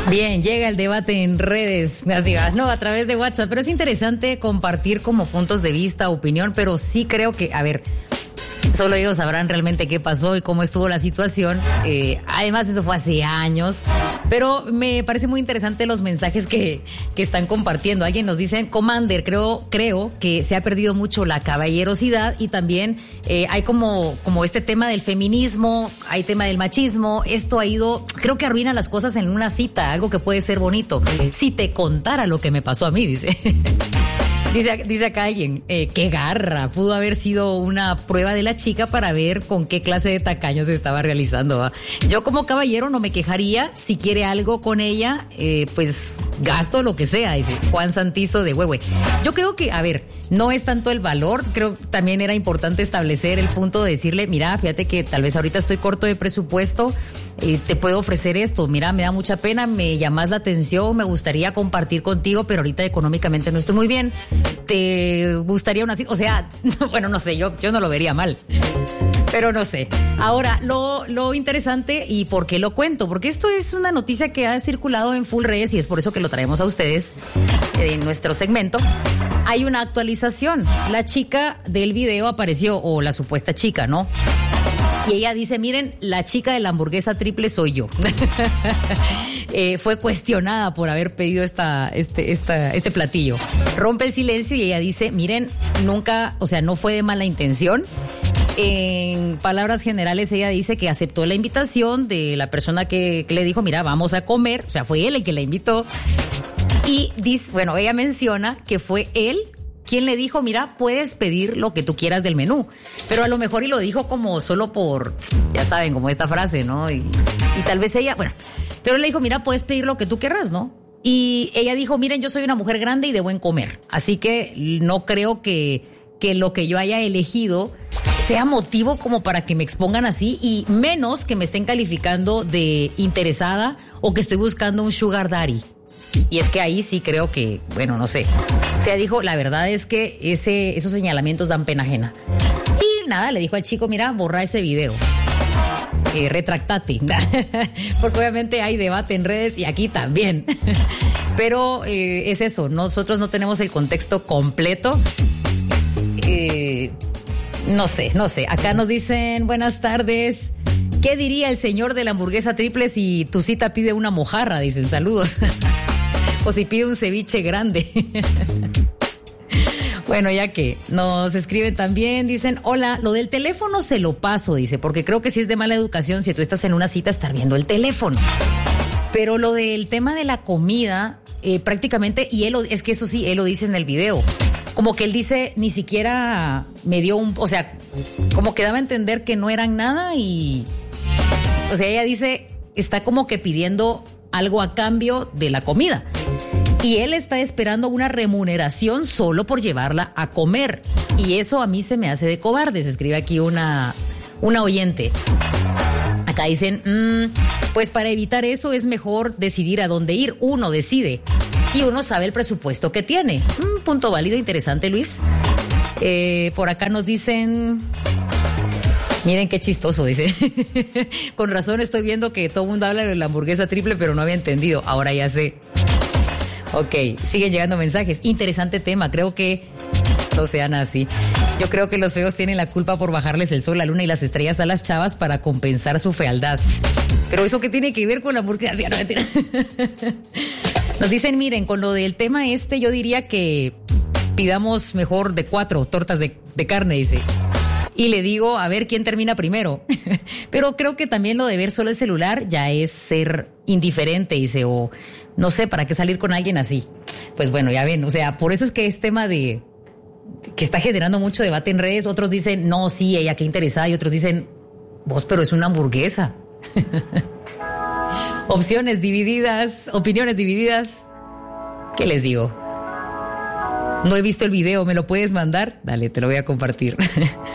Bien, llega el debate en redes, así va, no, a través de WhatsApp, pero es interesante compartir como puntos de vista, opinión, pero sí creo que, a ver, solo ellos sabrán realmente qué pasó y cómo estuvo la situación. Además, eso fue hace años, pero me parece muy interesante los mensajes que están compartiendo. Alguien nos dice, Commander, creo que se ha perdido mucho la caballerosidad y también hay como este tema del feminismo, hay tema del machismo. Esto ha ido, creo que arruina las cosas en una cita, algo que puede ser bonito. Si te contara lo que me pasó a mí, dice. Dice acá alguien, qué garra, pudo haber sido una prueba de la chica para ver con qué clase de tacaños se estaba realizando, ¿va? Yo como caballero no me quejaría, si quiere algo con ella, pues gasto lo que sea, dice Juan Santizo de Huehue. Yo creo que, a ver, no es tanto el valor, creo que también era importante establecer el punto de decirle, mira, fíjate que tal vez ahorita estoy corto de presupuesto, te puedo ofrecer esto, mira, me da mucha pena, me llamas la atención, me gustaría compartir contigo, pero ahorita económicamente no estoy muy bien. ¿Te gustaría una cita? O sea, bueno, no sé, yo no lo vería mal, pero no sé. Ahora, lo interesante y por qué lo cuento, porque esto es una noticia que ha circulado en full redes y es por eso que lo traemos a ustedes en nuestro segmento. Hay una actualización. La chica del video apareció, o la supuesta chica, ¿no? Y ella dice, miren, la chica de la hamburguesa triple soy yo. Fue cuestionada por haber pedido este platillo. Rompe el silencio y ella dice, miren, nunca, o sea, no fue de mala intención. En palabras generales, ella dice que aceptó la invitación de la persona que le dijo, mira, vamos a comer. O sea, fue él el que la invitó. Y dice, bueno, ella menciona que fue él quien le dijo, mira, puedes pedir lo que tú quieras del menú. Pero a lo mejor y lo dijo como solo por, ya saben, como esta frase, ¿no? Y tal vez ella, bueno, pero le dijo, mira, puedes pedir lo que tú querrás, ¿no? Y ella dijo, miren, yo soy una mujer grande y de buen comer. Así que no creo que lo que yo haya elegido sea motivo como para que me expongan así y menos que me estén calificando de interesada o que estoy buscando un sugar daddy. Y es que ahí sí creo que, bueno, no sé. O sea, dijo, la verdad es que esos señalamientos dan pena ajena. Y nada, le dijo al chico, mira, borra ese video. Retractate. Porque obviamente hay debate en redes y aquí también. Pero es eso, nosotros no tenemos el contexto completo. No sé. Acá nos dicen, buenas tardes. ¿Qué diría el señor de la hamburguesa triple si tu cita pide una mojarra? Dicen, saludos. O si pide un ceviche grande. Bueno, ya que nos escriben también, dicen, hola, lo del teléfono se lo paso, dice, porque creo que sí es de mala educación si tú estás en una cita estar viendo el teléfono. Pero lo del tema de la comida, prácticamente, y es que eso sí, él lo dice en el video, como que él dice, ni siquiera me dio o sea, como que daba a entender que no eran nada y, o sea, ella dice, está como que pidiendo algo a cambio de la comida. Y él está esperando una remuneración solo por llevarla a comer. Y eso a mí se me hace de cobardes, escribe aquí una oyente. Acá dicen, pues para evitar eso es mejor decidir a dónde ir. Uno decide y uno sabe el presupuesto que tiene. Punto válido, interesante, Luis. Por acá nos dicen... Miren qué chistoso, dice. Con razón estoy viendo que todo el mundo habla de la hamburguesa triple, pero no había entendido. Ahora ya sé. Ok, siguen llegando mensajes. Interesante tema, creo que no sean así. Yo creo que los feos tienen la culpa por bajarles el sol, la luna y las estrellas a las chavas para compensar su fealdad. Pero ¿eso qué tiene que ver con la hamburguesa? No, mentira. Nos dicen, miren, con lo del tema yo diría que pidamos mejor de 4 tortas de carne, dice. Y le digo, a ver quién termina primero. Pero creo que también lo de ver solo el celular ya es ser indiferente, dice, o no sé, ¿para qué salir con alguien así? Pues bueno, ya ven, o sea, por eso es que es tema de que está generando mucho debate en redes. Otros dicen, no, sí, ella qué interesada, y otros dicen, vos, pero es una hamburguesa. Opiniones divididas. ¿Qué les digo? No he visto el video, ¿me lo puedes mandar? Dale, te lo voy a compartir.